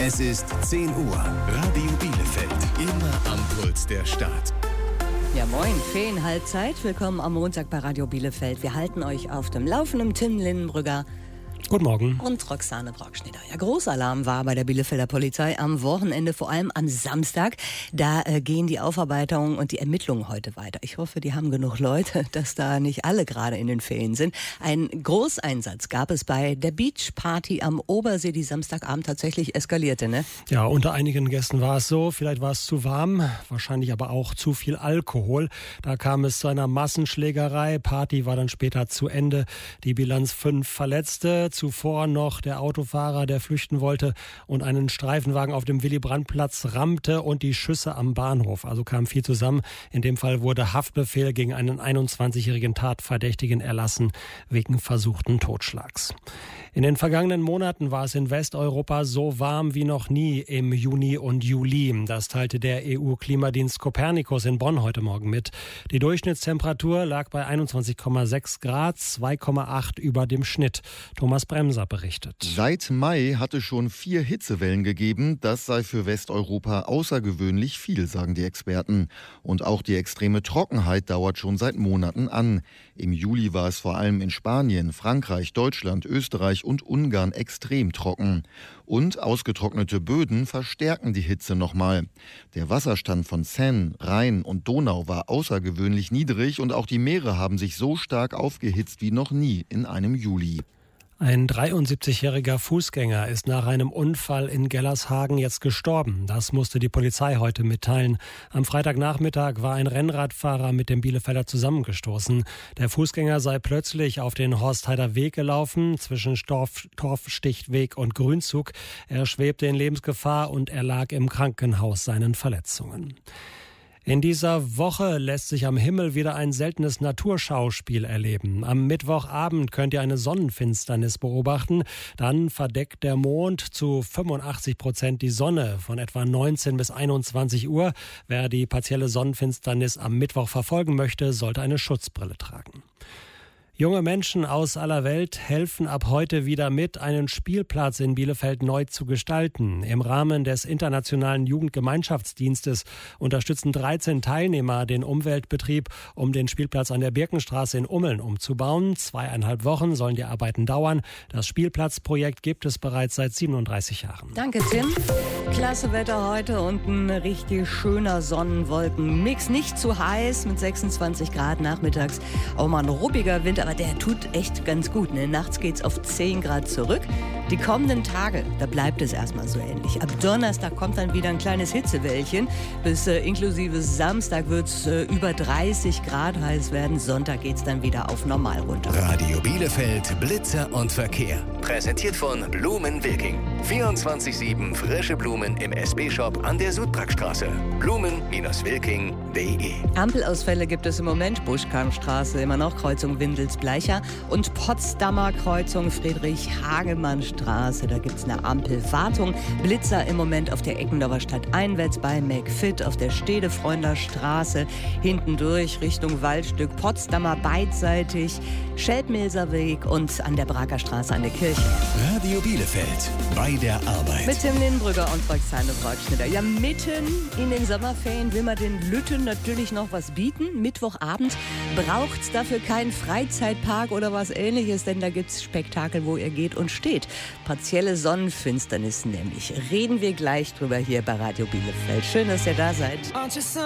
Es ist 10 Uhr. Radio Bielefeld. Immer am Puls der Stadt. Ja, moin, Ferienhalbzeit. Willkommen am Montag bei Radio Bielefeld. Wir halten euch auf dem Laufenden. Tim Linnenbrügger. Guten Morgen. Und Roxane Brockschneider. Ja, Großalarm war bei der Bielefelder Polizei am Wochenende, vor allem am Samstag. Da gehen die Aufarbeitungen und die Ermittlungen heute weiter. Ich hoffe, die haben genug Leute, dass da nicht alle gerade in den Ferien sind. Ein Großeinsatz gab es bei der Beachparty am Obersee, die Samstagabend tatsächlich eskalierte, ne? Ja, unter einigen Gästen war es so, vielleicht war es zu warm, wahrscheinlich aber auch zu viel Alkohol. Da kam es zu einer Massenschlägerei. Party war dann später zu Ende. Die Bilanz 5 Verletzte. Zuvor noch der Autofahrer, der flüchten wollte und einen Streifenwagen auf dem Willy-Brandt-Platz rammte und die Schüsse am Bahnhof. Also kam viel zusammen. In dem Fall wurde Haftbefehl gegen einen 21-jährigen Tatverdächtigen erlassen wegen versuchten Totschlags. In den vergangenen Monaten war es in Westeuropa so warm wie noch nie im Juni und Juli. Das teilte der EU-Klimadienst Copernicus in Bonn heute Morgen mit. Die Durchschnittstemperatur lag bei 21,6 Grad, 2,8 über dem Schnitt. Thomas Bremser berichtet. Seit Mai hatte schon 4 Hitzewellen gegeben. Das sei für Westeuropa außergewöhnlich viel, sagen die Experten. Und auch die extreme Trockenheit dauert schon seit Monaten an. Im Juli war es vor allem in Spanien, Frankreich, Deutschland, Österreich und Ungarn extrem trocken. Und ausgetrocknete Böden verstärken die Hitze nochmal. Der Wasserstand von Seine, Rhein und Donau war außergewöhnlich niedrig und auch die Meere haben sich so stark aufgehitzt wie noch nie in einem Juli. Ein 73-jähriger Fußgänger ist nach einem Unfall in Gellershagen jetzt gestorben. Das musste die Polizei heute mitteilen. Am Freitagnachmittag war ein Rennradfahrer mit dem Bielefelder zusammengestoßen. Der Fußgänger sei plötzlich auf den Horstheider Weg gelaufen, zwischen Torfstichweg und Grünzug. Er schwebte in Lebensgefahr und erlag im Krankenhaus seinen Verletzungen. In dieser Woche lässt sich am Himmel wieder ein seltenes Naturschauspiel erleben. Am Mittwochabend könnt ihr eine Sonnenfinsternis beobachten. Dann verdeckt der Mond zu 85% die Sonne von etwa 19 bis 21 Uhr. Wer die partielle Sonnenfinsternis am Mittwoch verfolgen möchte, sollte eine Schutzbrille tragen. Junge Menschen aus aller Welt helfen ab heute wieder mit, einen Spielplatz in Bielefeld neu zu gestalten. Im Rahmen des Internationalen Jugendgemeinschaftsdienstes unterstützen 13 Teilnehmer den Umweltbetrieb, um den Spielplatz an der Birkenstraße in Ummeln umzubauen. 2,5 Wochen sollen die Arbeiten dauern. Das Spielplatzprojekt gibt es bereits seit 37 Jahren. Danke, Tim. Klasse Wetter heute und ein richtig schöner Sonnenwolkenmix. Nicht zu heiß mit 26 Grad nachmittags. Auch mal ein ruppiger Wind, aber der tut echt ganz gut. Ne? Nachts geht's auf 10 Grad zurück. Die kommenden Tage, da bleibt es erstmal so ähnlich. Ab Donnerstag kommt dann wieder ein kleines Hitzewellchen. Bis inklusive Samstag wird's über 30 Grad heiß werden. Sonntag geht's dann wieder auf normal runter. Radio Bielefeld, Blitzer und Verkehr. Präsentiert von Blumen Wilking. 24/7 frische Blumen im SB-Shop an der Südbrackstraße. Blumen-wilking.de. Ampelausfälle gibt es im Moment. Buschkampstraße immer noch, Kreuzung Windels-Bleicher und Potsdamer Kreuzung Friedrich-Hagemann-Straße. Da gibt es eine Ampelwartung. Blitzer im Moment auf der Eckendorfer Stadt einwärts bei McFit auf der Stedefreundler Straße. Hinten durch Richtung Waldstück Potsdamer beidseitig, Schelbmilser Weg und an der Braker Straße an der Kirche. Radio Bielefeld, bei der Arbeit. Mit Tim Linnenbrügger und Roxane Brockschneider. Ja, mitten in den Sommerferien will man den Lütten natürlich noch was bieten. Mittwochabend braucht's dafür keinen Freizeitpark oder was Ähnliches, denn da gibt's Spektakel, wo ihr geht und steht. Partielle Sonnenfinsternis nämlich. Reden wir gleich drüber hier bei Radio Bielefeld. Schön, dass ihr da seid.